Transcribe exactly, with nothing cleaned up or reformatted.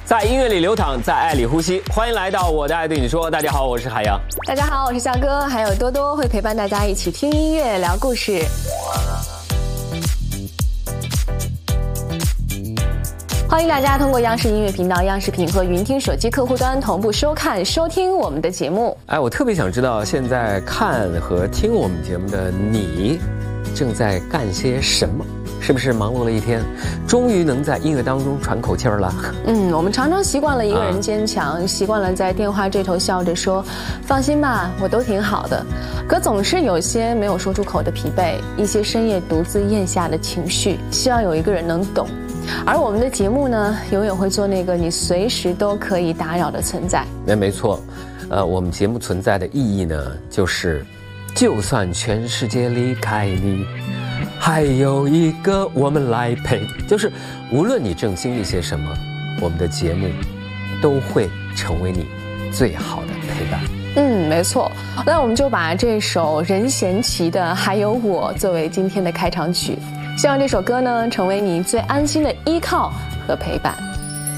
在音乐里流淌，在爱里呼吸。欢迎来到我的爱对你说。大家好，我是海洋。 大家好，我是笑哥，还有多多会陪伴大家一起听音乐、聊故事。欢迎大家通过央视音乐频道、央视品和云听手机客户端同步收看、收听我们的节目。 哎，我特别想知道，现在看和听我们节目的你，正在干些什么？是不是忙碌了一天，终于能在音乐当中喘口气儿了？ 嗯，我们常常习惯了一个人坚强，啊、习惯了在电话这头笑着说：“放心吧，我都挺好的。”可总是有些没有说出口的疲惫，一些深夜独自咽下的情绪，希望有一个人能懂。而我们的节目呢，永远会做那个你随时都可以打扰的存在。 没没错，呃，我们节目存在的意义呢，就是就算全世界离开你，还有一个我们来陪。就是无论你正经历些什么，我们的节目都会成为你最好的陪伴。 嗯，没错。那我们就把这首任贤齐的《还有我》作为今天的开场曲。希望这首歌呢，成为你最安心的依靠和陪伴。